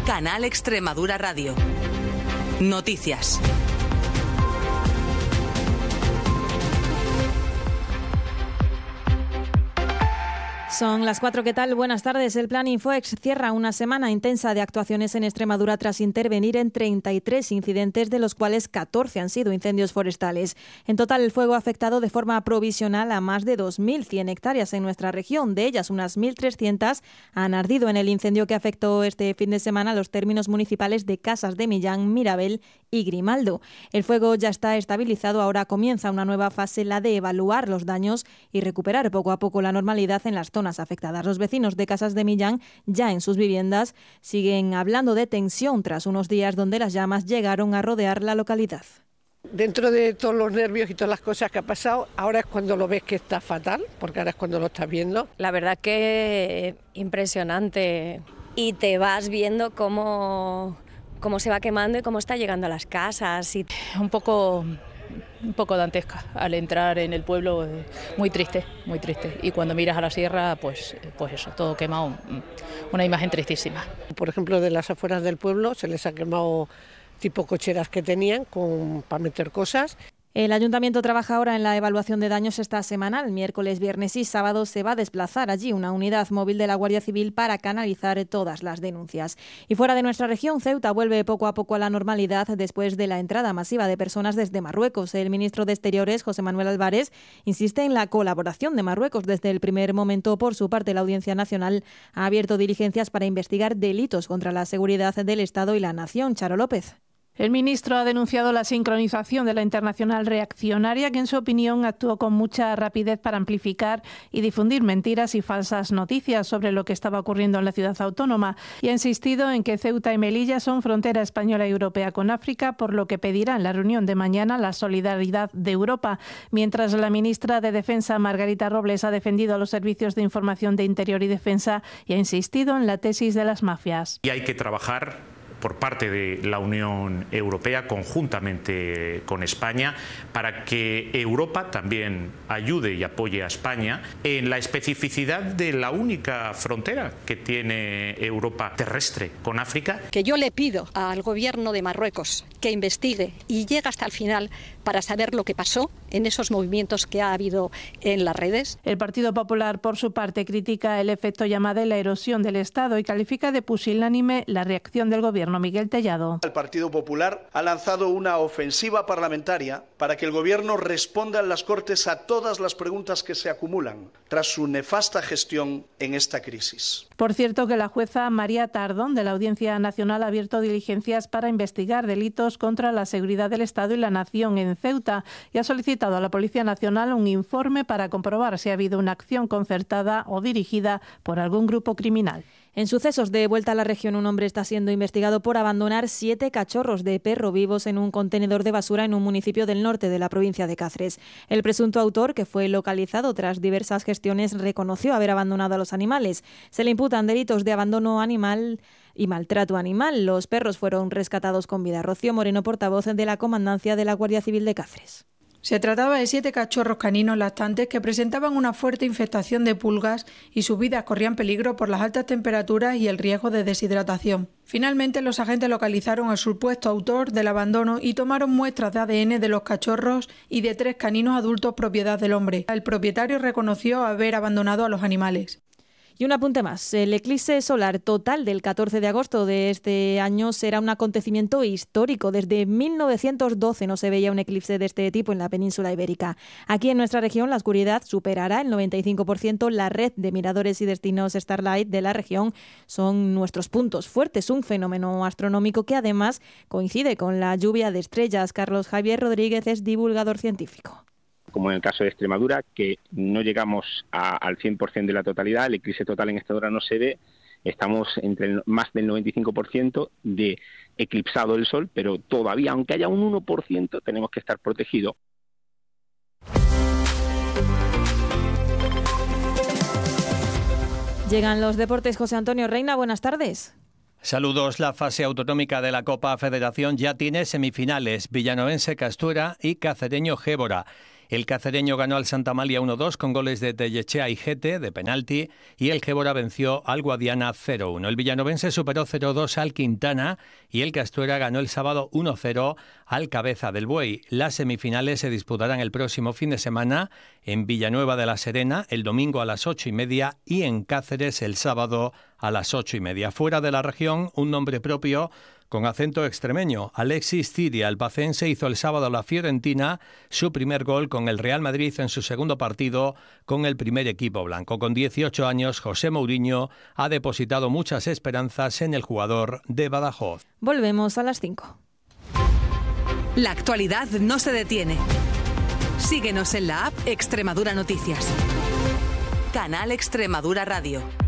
Canal Extremadura Radio. Noticias. Son las 4, ¿qué tal? Buenas tardes. El Plan Infoex cierra una semana intensa de actuaciones en Extremadura tras intervenir en 33 incidentes, de los cuales 14 han sido incendios forestales. En total, el fuego ha afectado de forma provisional a más de 2.100 hectáreas en nuestra región. De ellas, unas 1.300 han ardido en el incendio que afectó este fin de semana a los términos municipales de Casas de Millán, Mirabel y Grimaldo. El fuego ya está estabilizado. Ahora comienza una nueva fase, la de evaluar los daños y recuperar poco a poco la normalidad en las zonas afectadas. Los vecinos de Casas de Millán, ya en sus viviendas, siguen hablando de tensión tras unos días donde las llamas llegaron a rodear la localidad. Dentro de todos los nervios y todas las cosas que ha pasado, ahora es cuando lo ves que está fatal, porque ahora es cuando lo estás viendo. La verdad que impresionante, y te vas viendo cómo se va quemando y cómo está llegando a las casas. Y un poco dantesca al entrar en el pueblo, muy triste. Y cuando miras a la sierra, pues eso, todo quemado, una imagen tristísima. Por ejemplo, de las afueras del pueblo se les ha quemado tipo cocheras que tenían para meter cosas. El Ayuntamiento trabaja ahora en la evaluación de daños esta semana. El miércoles, viernes y sábado se va a desplazar allí una unidad móvil de la Guardia Civil para canalizar todas las denuncias. Y fuera de nuestra región, Ceuta vuelve poco a poco a la normalidad después de la entrada masiva de personas desde Marruecos. El ministro de Exteriores, José Manuel Álvarez, insiste en la colaboración de Marruecos desde el primer momento. Por su parte, la Audiencia Nacional ha abierto diligencias para investigar delitos contra la seguridad del Estado y la nación. Charo López. El ministro ha denunciado la sincronización de la internacional reaccionaria, que en su opinión actuó con mucha rapidez para amplificar y difundir mentiras y falsas noticias sobre lo que estaba ocurriendo en la ciudad autónoma, y ha insistido en que Ceuta y Melilla son frontera española y europea con África, por lo que pedirá en la reunión de mañana la solidaridad de Europa. Mientras, la ministra de Defensa, Margarita Robles, ha defendido a los servicios de información de Interior y Defensa y ha insistido en la tesis de las mafias. Y hay que trabajar por parte de la Unión Europea, conjuntamente con España, para que Europa también ayude y apoye a España en la especificidad de la única frontera que tiene Europa terrestre con África. Que yo le pido al gobierno de Marruecos que investigue y llegue hasta el final para saber lo que pasó en esos movimientos que ha habido en las redes. El Partido Popular, por su parte, critica el efecto llamada y la erosión del Estado y califica de pusilánime la reacción del gobierno. Miguel Tellado. El Partido Popular ha lanzado una ofensiva parlamentaria para que el Gobierno responda en las Cortes a todas las preguntas que se acumulan tras su nefasta gestión en esta crisis. Por cierto, que la jueza María Tardón de la Audiencia Nacional ha abierto diligencias para investigar delitos contra la seguridad del Estado y la nación en Ceuta y ha solicitado a la Policía Nacional un informe para comprobar si ha habido una acción concertada o dirigida por algún grupo criminal. En sucesos de vuelta a la región, un hombre está siendo investigado por abandonar 7 cachorros de perro vivos en un contenedor de basura en un municipio del norte de la provincia de Cáceres. El presunto autor, que fue localizado tras diversas gestiones, reconoció haber abandonado a los animales. Se le imputan delitos de abandono animal y maltrato animal. Los perros fueron rescatados con vida. Rocío Moreno, portavoz de la Comandancia de la Guardia Civil de Cáceres. Se trataba de 7 cachorros caninos lactantes que presentaban una fuerte infestación de pulgas y sus vidas corrían peligro por las altas temperaturas y el riesgo de deshidratación. Finalmente, los agentes localizaron al supuesto autor del abandono y tomaron muestras de ADN de los cachorros y de 3 caninos adultos propiedad del hombre. El propietario reconoció haber abandonado a los animales. Y un apunte más, el eclipse solar total del 14 de agosto de este año será un acontecimiento histórico. Desde 1912 no se veía un eclipse de este tipo en la península ibérica. Aquí en nuestra región la oscuridad superará el 95%. La red de miradores y destinos Starlight de la región son nuestros puntos fuertes, un fenómeno astronómico que además coincide con la lluvia de estrellas. Carlos Javier Rodríguez es divulgador científico. Como en el caso de Extremadura, que no llegamos al 100% de la totalidad, el eclipse total en esta hora no se ve, estamos entre más del 95% de eclipsado el Sol, pero todavía, aunque haya un 1%, tenemos que estar protegidos. Llegan los deportes. José Antonio Reina, buenas tardes. Saludos. La fase autonómica de la Copa Federación ya tiene semifinales: Villanovense Castuera y Cacereño Gébora. El cacereño ganó al Santa Amalia 1-2 con goles de Tellechea y Gete de penalti y el Gébora venció al Guadiana 0-1. El villanovense superó 0-2 al Quintana y el Castuera ganó el sábado 1-0 al Cabeza del Buey. Las semifinales se disputarán el próximo fin de semana en Villanueva de la Serena el domingo a las 8:30 y en Cáceres el sábado a las 8:30. Fuera de la región, un nombre propio con acento extremeño. Alexis Ciria, albacense, hizo el sábado a la Fiorentina su primer gol con el Real Madrid en su segundo partido con el primer equipo blanco. Con 18 años, José Mourinho ha depositado muchas esperanzas en el jugador de Badajoz. Volvemos a las 5. La actualidad no se detiene. Síguenos en la app Extremadura Noticias. Canal Extremadura Radio.